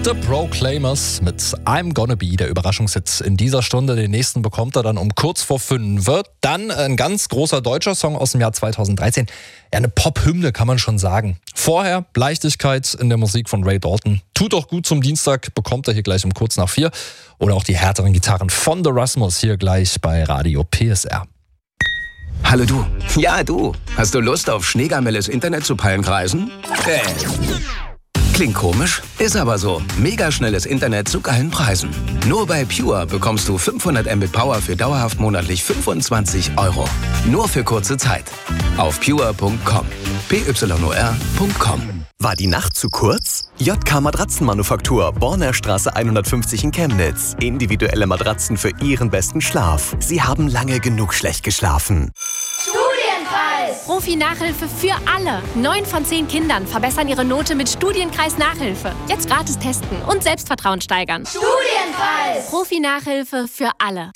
The Proclaimers mit I'm Gonna Be, der Überraschungshit in dieser Stunde. Den nächsten bekommt er dann um kurz vor 5. Dann ein ganz großer deutscher Song aus dem Jahr 2013. Ja, eine Pop-Hymne kann man schon sagen. Vorher Leichtigkeit in der Musik von Ray Dalton. Tut doch gut zum Dienstag, bekommt er hier gleich um kurz nach 4. Oder auch die härteren Gitarren von The Rasmus hier gleich bei Radio PSR. Hallo du. Ja, du. Hast du Lust auf Schneegamelles Internet zu Palmkreisen? Klingt komisch, ist aber so. Mega schnelles Internet zu geilen Preisen. Nur bei Pure bekommst du 500 Mbit Power für dauerhaft monatlich 25 €. Nur für kurze Zeit. Auf pure.com. pyor.com. War die Nacht zu kurz? JK Matratzenmanufaktur, Bornerstraße 150 in Chemnitz. Individuelle Matratzen für Ihren besten Schlaf. Sie haben lange genug schlecht geschlafen. Profi-Nachhilfe für alle. 9 von 10 Kindern verbessern ihre Note mit Studienkreis-Nachhilfe. Jetzt gratis testen und Selbstvertrauen steigern. Studienkreis! Profi-Nachhilfe für alle.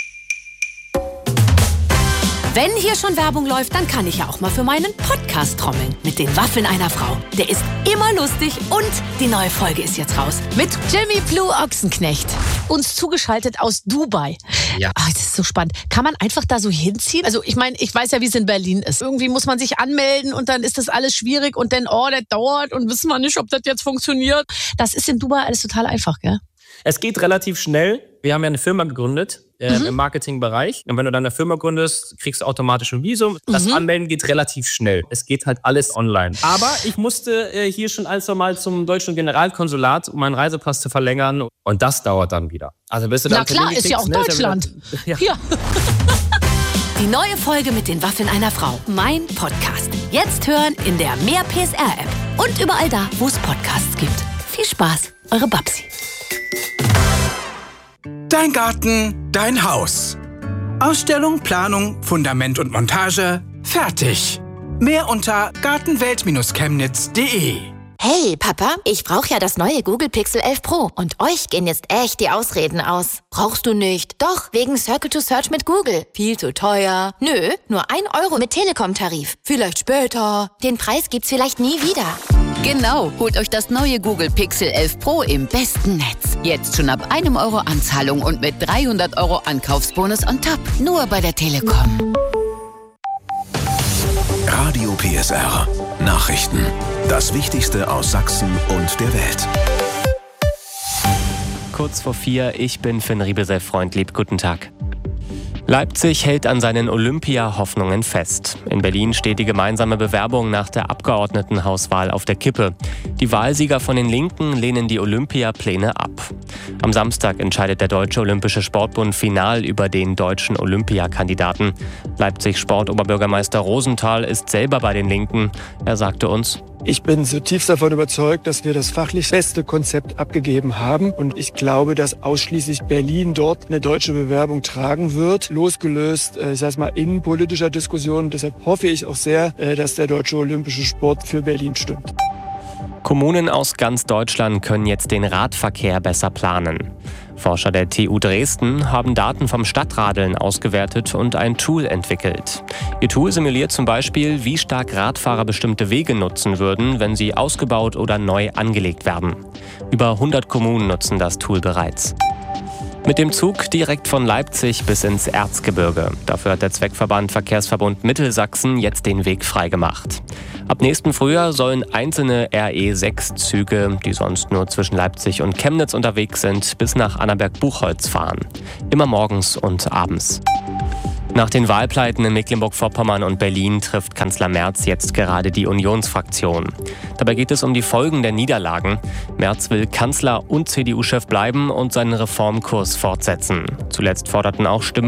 Wenn hier schon Werbung läuft, dann kann ich ja auch mal für meinen Podcast trommeln. Mit den Waffeln einer Frau. Der ist immer lustig und die neue Folge ist jetzt raus. Mit Jimmy Blue Ochsenknecht. Uns zugeschaltet aus Dubai. Ja. Ach, das ist so spannend. Kann man einfach da so hinziehen? Also ich meine, ich weiß ja, wie es in Berlin ist. Irgendwie muss man sich anmelden und dann ist das alles schwierig und dann, das dauert und wissen wir nicht, ob das jetzt funktioniert. Das ist in Dubai alles total einfach, gell? Es geht relativ schnell. Wir haben ja eine Firma gegründet im Marketingbereich. Und wenn du dann eine Firma gründest, kriegst du automatisch ein Visum. Das Anmelden geht relativ schnell. Es geht halt alles online. Aber ich musste hier schon ein, zwei Mal zum deutschen Generalkonsulat, um meinen Reisepass zu verlängern. Und das dauert dann wieder. Also bis du dann klar, ist ja auch Deutschland. Ja. Die neue Folge mit den Waffeln einer Frau. Mein Podcast. Jetzt hören in der Mehr PSR-App. Und überall da, wo es Podcasts gibt. Viel Spaß, eure Babsi. Dein Garten, dein Haus. Ausstellung, Planung, Fundament und Montage, fertig. Mehr unter gartenwelt-chemnitz.de. Hey, Papa, ich brauche ja das neue Google Pixel 11 Pro. Und euch gehen jetzt echt die Ausreden aus. Brauchst du nicht? Doch, wegen Circle to Search mit Google. Viel zu teuer. Nö, nur 1 € mit Telekom-Tarif. Vielleicht später. Den Preis gibt's vielleicht nie wieder. Genau, holt euch das neue Google Pixel 11 Pro im besten Netz. Jetzt schon ab 1 € Anzahlung und mit 300 € Ankaufsbonus on top. Nur bei der Telekom. Radio PSR. Nachrichten. Das Wichtigste aus Sachsen und der Welt. Kurz vor 4, ich bin Finn Riebesell-Freundlieb. Guten Tag. Leipzig hält an seinen Olympia-Hoffnungen fest. In Berlin steht die gemeinsame Bewerbung nach der Abgeordnetenhauswahl auf der Kippe. Die Wahlsieger von den Linken lehnen die Olympia-Pläne ab. Am Samstag entscheidet der Deutsche Olympische Sportbund final über den deutschen Olympiakandidaten. Leipzigs Sportoberbürgermeister Rosenthal ist selber bei den Linken. Er sagte uns: Ich bin zutiefst davon überzeugt, dass wir das fachlich beste Konzept abgegeben haben. Und ich glaube, dass ausschließlich Berlin dort eine deutsche Bewerbung tragen wird, losgelöst, innenpolitischer Diskussion. Deshalb hoffe ich auch sehr, dass der Deutsche Olympische Sport für Berlin stimmt. Kommunen aus ganz Deutschland können jetzt den Radverkehr besser planen. Forscher der TU Dresden haben Daten vom Stadtradeln ausgewertet und ein Tool entwickelt. Ihr Tool simuliert zum Beispiel, wie stark Radfahrer bestimmte Wege nutzen würden, wenn sie ausgebaut oder neu angelegt werden. Über 100 Kommunen nutzen das Tool bereits. Mit dem Zug direkt von Leipzig bis ins Erzgebirge. Dafür hat der Zweckverband Verkehrsverbund Mittelsachsen jetzt den Weg freigemacht. Ab nächsten Frühjahr sollen einzelne RE6-Züge, die sonst nur zwischen Leipzig und Chemnitz unterwegs sind, bis nach Annaberg-Buchholz fahren. Immer morgens und abends. Nach den Wahlpleiten in Mecklenburg-Vorpommern und Berlin trifft Kanzler Merz jetzt gerade die Unionsfraktion. Dabei geht es um die Folgen der Niederlagen. Merz will Kanzler und CDU-Chef bleiben und seinen Reformkurs fortsetzen. Zuletzt forderten auch Stimmen